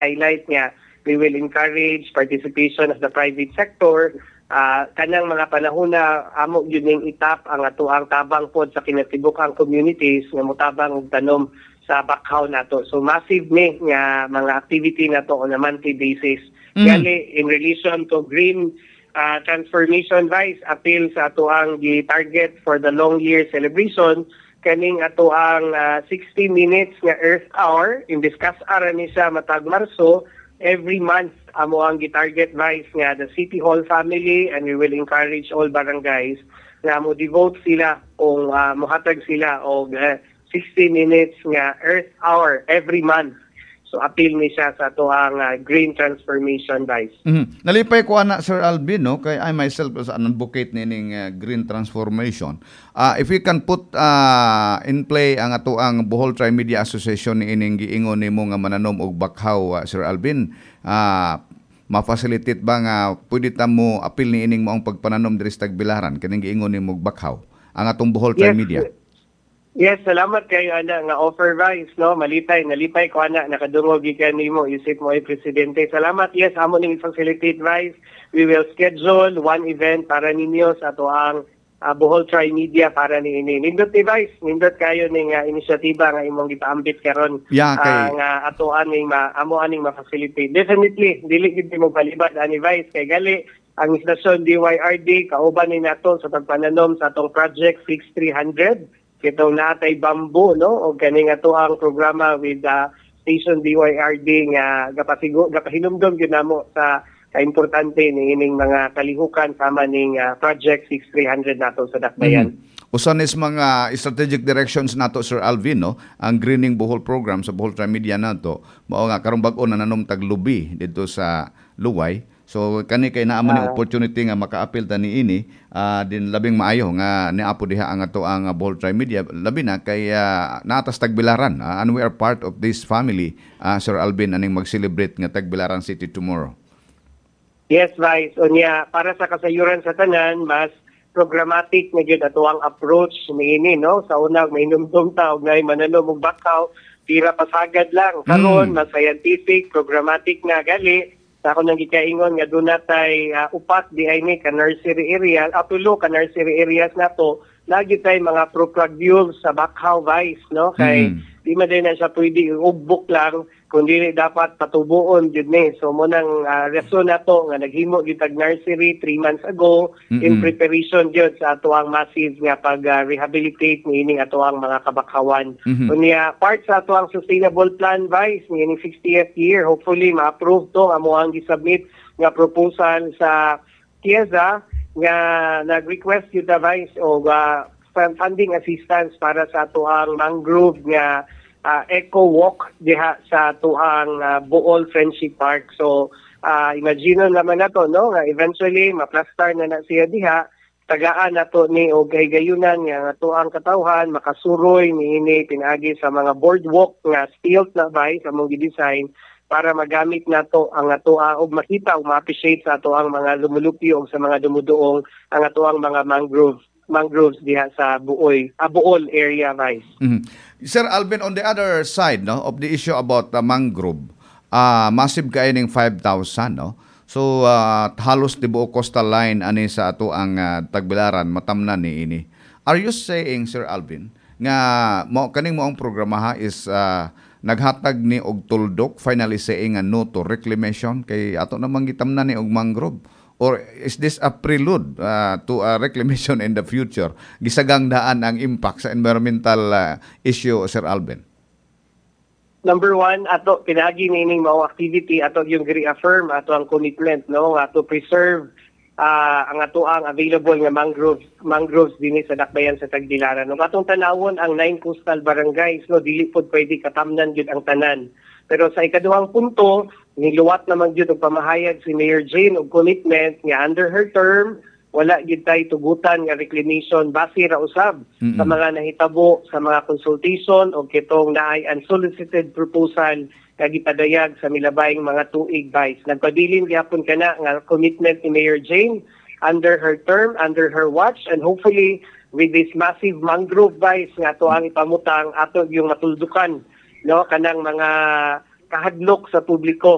highlight nga we will encourage participation of the private sector. Kanang mga panahon na amo yun yung itap ang atuang tabang pod sa kinatibukang communities nga mutabang og tanom sa bakhaw nato. So massive ni nga mga activity nato on a monthly basis. Gali in relation to green transformation, Vice, appeal sa atuang gi-target for the long year celebration kaning atuang 60 minutes nga Earth Hour in discuss ara ni sa matag Marso. Every month, amo ang gitarget, Vice, nga the City Hall family, and we will encourage all barangays na mo devote sila o muhatag sila o 60 minutes nga Earth Hour every month. So appeal ni siya sa ito ang green transformation, Vice. Nalipay ko ana, Sir Alvin, no? Kay I myself as an advocate nining green transformation. If we can put in play ang ato ang Bohol Tri-Media Association ni ining giingon nimo nga mananom og bakhaw, Sir Alvin, ma-facilitate ba nga pwede ta mo appeal ni ining moong pagpananom diri sa Tagbilaran kining giingon nimo og bakhaw ang atong Bohol Tri-Media? Yes, salamat kayo ana nga offer, Vice, no? Nalipay ko ana nakadungog gikan nimo isip mo ay presidente. Salamat. Yes, amo ning facilitate, Vice. We will schedule one event para ninyo sa ato ang Bohol Tri-Media para ni ini. Nindot ni Vice, nindot kayo ning inisyatiba nga imong gipaambit karon nga ato aning amo aning ma-facilitate. Definitely dili gid mo palibad ani, Vice, kay gali ang istasyon DYRD kauban ni nato sa pagpananom sa atong project 6300. Kitong natay bamboo, no? O kaning ato ang programa with station DYRD nga gapahinumdom gyud namo sa kaimportante ni ining mga kalihukan sama ning project 6300 nato sa Dakbayan. Usan is mga strategic directions nato, Sir Alvin, no? Ang Greening Bohol program sa Bohol Tri-Media nato mao nga karong bag-o na nanom taglubi dito sa Luway. So kani kay naamo ni opportunity nga maka-appeal ta ni ini din labing maayo nga niapo diha ang ato ang Bohol Tri-Media labi na kay natas Tagbilaran and we are part of this family, Sir Alvin, aning mag-celebrate nga Tagbilaran City tomorrow. Yes, Vice. Unya para sa kasayuran sa tanan, mas programmatic na gyud ato ang approach niini, no? Sa unang mainumdum ta og nay mananom og bakhaw, tira pasagad lang. Karon mas scientific, programmatic na gali. Sa ako nang gikaingon nga doon natay upat di ay ni ka nursery area, tulo ka nursery areas nato, lagi tay mga propagules sa bakhaw, Vice, no? Kay di man din na siya pwede ubok lang, kundi dapat patubuon jud ni. So mo nang rason nato nga naghimo gyud tag nursery 3 months ago in preparation jud sa ato ang massive nga pag-rehabilitate niining ato ang mga kabakhawan. Unya part sa ato ang sustainable plan, Vice, niining 60th year, hopefully ma-approve to amo ang gi-submit nga proposal sa KIEZA nga nag-request yun ta, Vice, o funding assistance para sa ato ang mangrove nga eco walk diha sa tuang Bohol Friendship Park. So imagine naman nato, no, nga eventually maplastar na siya diha, tagaan nato ni og gayunan nga tuang katawhan makasuroy niini pinaagi sa mga boardwalk nga steel na, Vice, among gi-design para magamit nato ang ato og makita og ma-appreciate sa ato ang mga lumulupyo og sa mga dumuduong ang ato ang mga mangroves diha sa Bohol area, Vice. Sir Alvin, on the other side, no, of the issue about mangrove, massive kay ning 5,000, no? So halos tibuok coastal line ani sa ato ang Tagbilaran matamnan ni ini. Are you saying, Sir Alvin, nga kaning mo ang programa is naghatag ni og tuldok, finally saying no to reclamation kay ato namang gitamnan ni og mangrove? Or is this a prelude to a reclamation in the future? Gisagang daan ang impact sa environmental issue, Sir Alvin? Number one, ato pinagi nining mga activity ato yung reaffirm ato ang commitment, no, to preserve ang ato ang available nga mangroves dinhi sa Dakbayan sa Tagbilaran. No, atong tanawon ang 9 coastal barangays, no, dili pod pwede katamnan gyud ang tanan. Pero sa ikaduhang punto, niluwat naman gyud og pamahayag si Mayor Jane og commitment nga under her term wala gyud tay tugutan nga reclamation base ra usab sa mga nahitabo sa mga consultation o kitong naay unsolicited proposal nga gipadayag sa milabayng mga tuig, Vice. Nagpabilin gyapon kana nga commitment ni Mayor Jane under her term, under her watch, and hopefully with this massive mangrove, Vice, nga to ang ipamutang ato yung matuldukan, no, kanang mga kahadlok sa publiko